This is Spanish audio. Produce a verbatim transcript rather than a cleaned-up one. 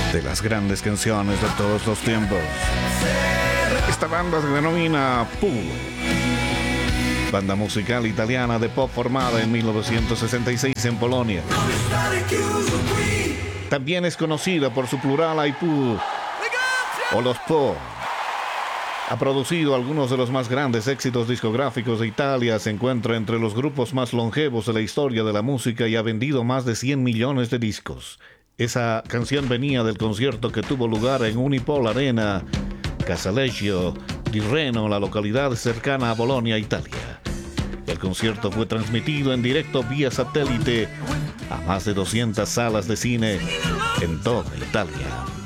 de las grandes canciones de todos los tiempos. Esta banda se denomina Pooh, banda musical italiana de pop formada en mil novecientos sesenta y seis en Polonia. También es conocida por su plural I Pooh o los Po. Ha producido algunos de los más grandes éxitos discográficos de Italia, se encuentra entre los grupos más longevos de la historia de la música y ha vendido más de cien millones de discos. Esa canción venía del concierto que tuvo lugar en Unipol Arena, Casaleggio di Reno, la localidad cercana a Bolonia, Italia. El concierto fue transmitido en directo vía satélite a más de doscientas salas de cine en toda Italia.